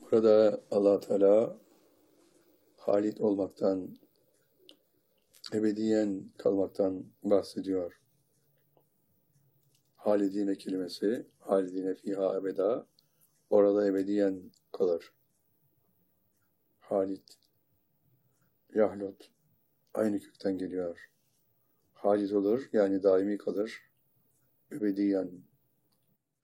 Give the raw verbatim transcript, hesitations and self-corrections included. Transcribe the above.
Burada Allah Teala halit olmaktan, ebediyen kalmaktan bahsediyor. Halidine kelimesi, halidine fiha ebeda, orada ebediyen kalır. Halit, yahlot, aynı kökten geliyor. Halit olur, yani daimi kalır, ebediyen